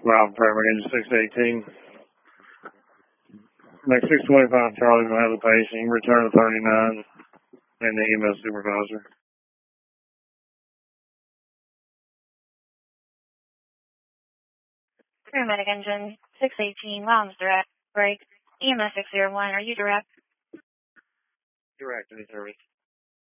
Rob Paramedic engine 618. Next 625 Charlie will have the patient. Return to 39 and the EMS supervisor. Paramedic engine 618, Wounds direct, break. EMS 601, are you direct? Direct, any service.